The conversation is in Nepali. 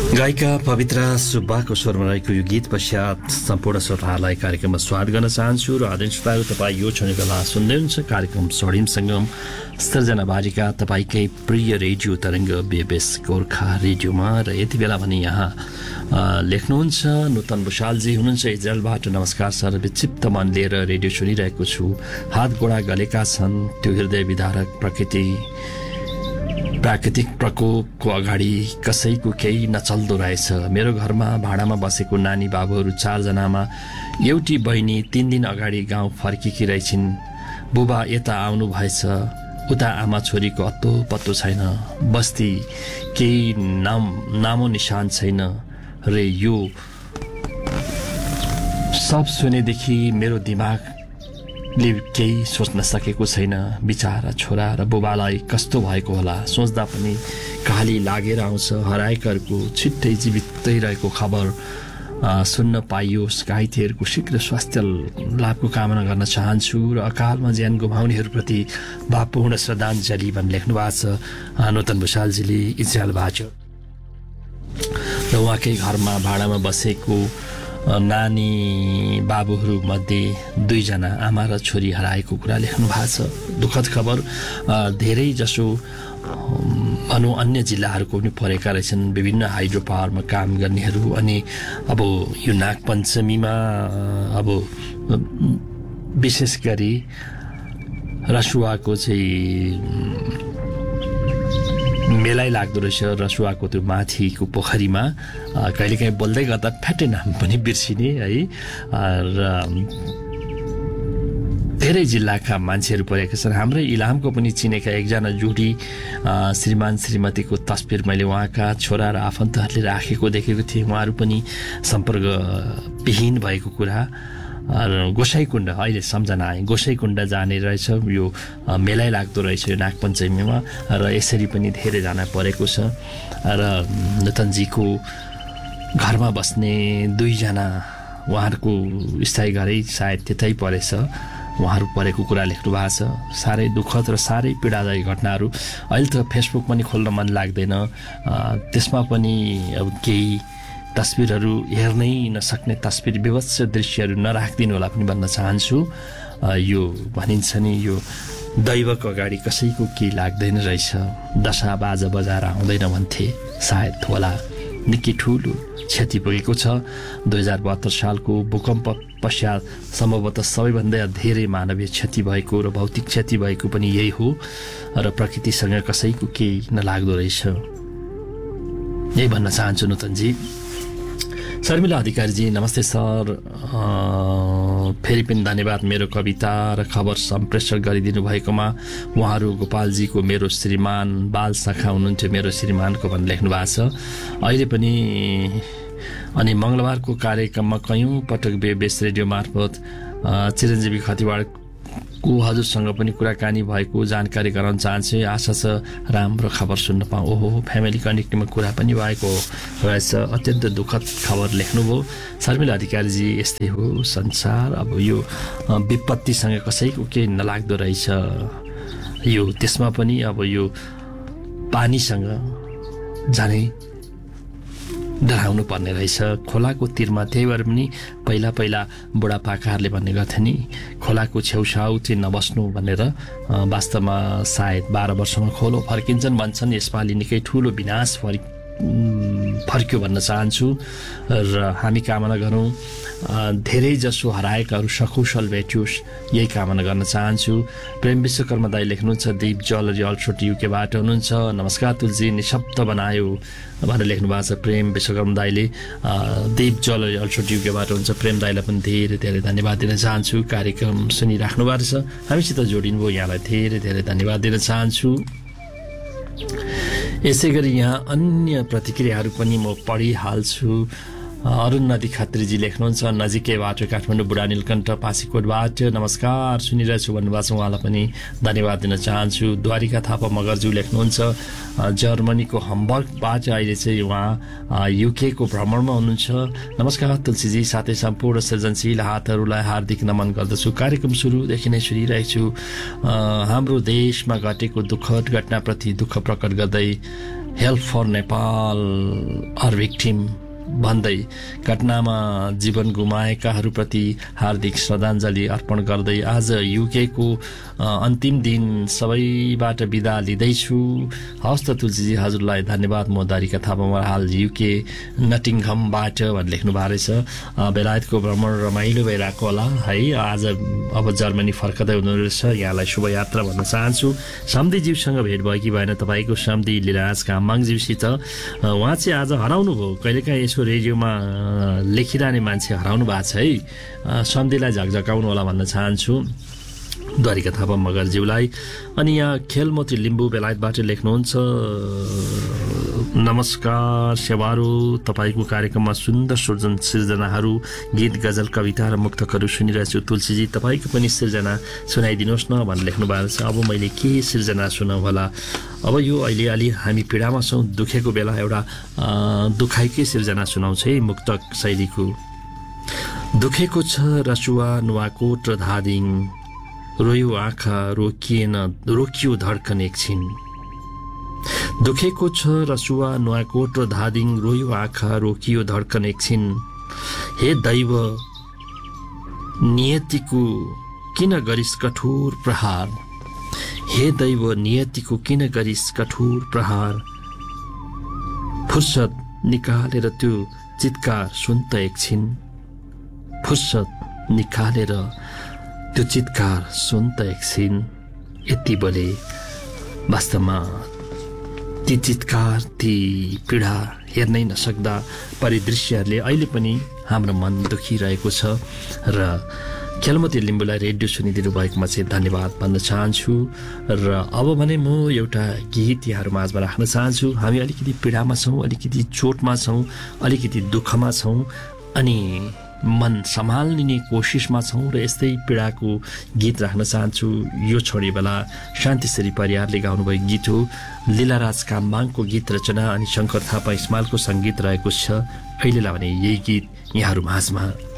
गायिका पवित्रा सुब्बाको स्वरमा रहेको यो गीत पश्चात सम्पूर्ण श्रोताहरूलाई कार्यक्रममा स्वागत गर्न चाहन्छु र आदरणीय श्रोताहरू तपाईँ यो क्षण बेला सुन्दै हुनुहुन्छ कार्यक्रम स्वर्णिम सङ्गम सृजना बारीका तपाईँकै प्रिय रेडियो तरङ्ग बेबेस गोर्खा रेडियोमा र यति बेला भने यहाँ लेख्नुहुन्छ नूतन भुषालजी हुनुहुन्छ इजरायलबाट। नमस्कार सर, विक्षिप्त मन लिएर रेडियो सुनिरहेको छु। हात गोडा गलेका छन्, त्यो हृदय विदारक प्राकृतिक प्रकोपको अगाडि कसैको केही नचल्दो रहेछ। मेरो घरमा भाडामा बसेको नानी बाबुहरू 4 जनामा एउटी बहिनी 3 दिन अगाडि गाउँ फर्केकी रहेछिन्। बुबा यता आउनु भएछ, उता आमा छोरीको अत्तो पत्तो छैन। बस्ती केही नामो निशान छैन रे। यो सब सुनेदेखि मेरो दिमागले केही सोच्न सकेको छैन। बिचारा छोरा र बुबालाई कस्तो भएको होला सोच्दा पनि काली लागेर आउँछ। हराएकाहरूको छिट्टै जीवितै रहेको खबर सुन्न पाइयोस्। घाइतेहरूको शीघ्र स्वास्थ्य लाभको कामना गर्न चाहन्छु र अकालमा ज्यान गुमाउनेहरूप्रति भावपूर्ण श्रद्धाञ्जली भन्ने लेख्नु भएको छ नूतन भुषालजीले इजरायलबाट। र उहाँकै घरमा भाडामा बसेको नानी बाबुहरूमध्ये 2 जना आमा र छोरी हराएको कुरा लेख्नु भएको छ। दुःखद खबर। धेरै जसो भनौँ अन्य जिल्लाहरूको पनि परेका रहेछन्, विभिन्न हाइड्रो पावरमा काम गर्नेहरू। अनि अब यो नागपञ्चमीमा अब विशेष गरी रसुवाको चाहिँ मेलै लाग्दो रहेछ। रसुवाको त्यो माथिको पोखरीमा कहिलेकाहीँ बोल्दै गर्दा फ्याटे नाम पनि बिर्सिने है। र धेरै जिल्लाका मान्छेहरू परेका छन्। हाम्रै इलामको पनि चिनेका एकजना जोडी श्रीमान श्रीमतीको तस्बिर मैले उहाँका छोरा र आफन्तहरूले राखेको देखेको थिएँ। उहाँहरू पनि सम्पर्कविहीन भएको कुरा। गोसाइकुण्ड अहिले सम्झना आए, गोसाइकुण्ड जाने रहेछ। यो मेलै लाग्दो रहेछ यो नागपञ्चमीमा र यसरी पनि धेरैजना परेको छ। र नूतनजीको घरमा बस्ने 2 जना उहाँहरूको स्थायी घरै सायद त्यतै परेछ, उहाँहरू परेको कुरा लेख्नु भएको छ। साह्रै दुःखद र साह्रै पीडादायी घटनाहरू। अहिले त फेसबुक पनि खोल्न मन लाग्दैन, त्यसमा पनि अब केही तस्बिरहरू हेर्नै नसक्ने तस्बिर विवत्स दृश्यहरू नराखिदिनु होला पनि भन्न चाहन्छु। यो भनिन्छ नि यो दैवको अगाडि कसैको केही लाग्दैन रहेछ। दशा बाजा बजाएर आउँदैन भन्थे, सायद होला। निकै ठुलो क्षति पुगेको छ। 2072 सालको भूकम्प पश्चात सम्भवतः सबैभन्दा धेरै मानवीय क्षति भएको र भौतिक क्षति भएको पनि यही हो। र प्रकृतिसँग कसैको केही नलाग्दो रहेछ, यही भन्न चाहन्छु नूतनजी। शर्मिला अधिकारीजी नमस्ते सर, फेरि पनि धन्यवाद मेरो कविता र खबर सम्प्रेषण गरिदिनु भएकोमा। उहाँहरू गोपालजीको मेरो श्रीमान बाल शाखा हुनुहुन्थ्यो, मेरो श्रीमानको भनेर लेख्नु भएको छ। अहिले पनि अनि मङ्गलबारको कार्यक्रममा कयौँ पटक बेबेस रेडियो मार्फत चिरञ्जीवी खतिवाडको हजुरसँग पनि कुराकानी भएको जानकारी गराउन चाहन्छु। आशा छ राम्रो खबर सुन्न पाऊँ। ओहो, फ्यामिली कनेक्टिङमा कुरा पनि भएको रहेछ। अत्यन्त दुःखद खबर लेख्नुभयो शर्मिला अधिकारीजी। यस्तै हो संसार। अब यो विपत्तिसँग कसैको केही नलाग्दो रहेछ। यो त्यसमा पनि अब यो पानीसँग झनै डराउनु पर्ने रहेछ। खोलाको तिरमा त्यही भएर पनि पहिला बुढापाकाहरूले भन्ने गर्थे नि, खोलाको छेउछाउ चाहिँ नबस्नु भनेर। वास्तवमा सायद 12 वर्षमा खोलो फर्किन्छन् भन्छन्। यसपालि निकै ठुलो विनाश फर्क्यो भन्न चाहन्छु र हामी कामना गरौँ धेरै जसो हराएकाहरू सकुशल भेटियोस्, यही कामना गर्न चाहन्छु। प्रेम विश्वकर्मा दाई लेख्नुहुन्छ दीप ज्वेलरी अल्ट्रोट युकेबाट हुनुहुन्छ। नमस्कार तुलसी, निशब्द बनायो भनेर लेख्नु भएको छ प्रेम विश्वकर्मा दाईले। दीप ज्वेलरी अल्ट्रोट युकेबाट हुन्छ। प्रेम दाईलाई पनि धेरै धेरै धन्यवाद दिन चाहन्छु। कार्यक्रम सुनिराख्नु भएको छ, हामीसित जोडिनुभयो, यहाँलाई धेरै धेरै धन्यवाद दिन चाहन्छु। यसै गरी यहाँ अन्य प्रतिक्रियाहरू पनि म पढिहाल्छु। अरुण नदी खत्रीजी लेख्नुहुन्छ नजिकैबाट काठमाडौँ बुढा नीलकण्ठ पासीकोटबाट। नमस्कार, सुनिरहेछु भन्नुभएको छ, उहाँलाई पनि धन्यवाद दिन चाहन्छु। द्वारिका थापा मगरज्यू लेख्नुहुन्छ जर्मनीको हम्बर्गबाट। अहिले चाहिँ उहाँ युके को भ्रमणमा हुनुहुन्छ। नमस्कार तुलसीजी, साथै सम्पूर्ण सृजनशील हातहरूलाई हार्दिक नमन गर्दछु। कार्यक्रम सुरुदेखि नै सुनिरहेको छु। हाम्रो देशमा घटेको दुःखद घटनाप्रति दुःख प्रकट गर्दै help for Nepal are victim भन्दै घटनामा जीवन गुमाएकाहरूप्रति हार्दिक श्रद्धाञ्जली अर्पण गर्दै आज युकेको अन्तिम दिन सबैबाट बिदा लिँदैछु। हवस् त तुलसीजी, हजुरलाई धन्यवाद। म द्वारिका थापा हाल युके नटिङहमबाट भनेर लेख्नु भएको रहेछ। बेलायतको भ्रमण रमाइलो भइरहेको होला है। आज अब जर्मनी फर्कदै हुनुहुनेछ, यहाँलाई शुभयात्रा भन्न चाहन्छु। सम्धीज्यूसँग भेट भयो कि भएन तपाईँको? सम्धी लीलाराज कामबाङज्यूसित उहाँ चाहिँ आज हराउनु भयो। कहिलेकाहीँ यसो रेडियोमा लेखिरहने मान्छे हराउनु भएको छ है। सम्धीलाई झकझकाउनु होला भन्न चाहन्छु द्वारिका थापा मगरज्यूलाई। अनि यहाँ खेलमोती लिम्बू बेलायतबाट लेख्नुहुन्छ, नमस्कार सेवारो, तपाईँको कार्यक्रममा सुन्दर सृजनाहरू, गीत गजल कविता र मुक्तकहरू सुनिरहेछु। तुलसीजी, तपाईँको पनि सृजना सुनाइदिनुहोस् न भनेर लेख्नु भएको छ। अब मैले के सृजना सुनाउँ होला? अब यो अहिले अलि हामी पीडामा छौँ, दुखेको बेला एउटा दुखाइकै सृजना सुनाउँछ है मुक्तक शैलीको। दुखेको छ रसुवा नुवाकोट र धादिङ, रोयो आँखा रोकियो धड्कन एकछिन। दुखेको छ रसुवा नुवाकोट र धादिङ, रोयो आँखा रोकियो धड्कन एकछिन। हे दैव नियतिको किन गरिस कठोर प्रहार, हे दैव नियतिको किन गरिस कठोर प्रहार। फुर्सद निकालेर त्यो चित्कार सुन त एकछिन, फुर्सद निकालेर त्यो चित्कार सुन त एकछिन। यति बेले वास्तवमा ती चित्कार, ती पीडा हेर्नै नसक्दा परिदृश्यहरूले अहिले पनि हाम्रो मन दुखिरहेको छ। र खेलमती लिम्बूलाई रेडियो सुनिदिनु भएकोमा चाहिँ धन्यवाद भन्न चाहन्छु। र अब भने म एउटा गीत यहाँहरू माझमा राख्न चाहन्छु। हामी अलिकति पीडामा छौँ, अलिकति चोटमा छौँ, अलिकति दुःखमा छौँ, अनि मन सम्हाल्ने कोसिसमा छौँ र यस्तै पीडाको गीत राख्न चाहन्छु। यो छोडी बेला शान्तिश्री परियारले गाउनुभएको गीत हो। लीलाराज कामबाङको गीत रचना अनि शङ्कर थापा इस्मालको सङ्गीत रहेको छ। अहिलेलाई भने यही गीत यहाँहरू माझमा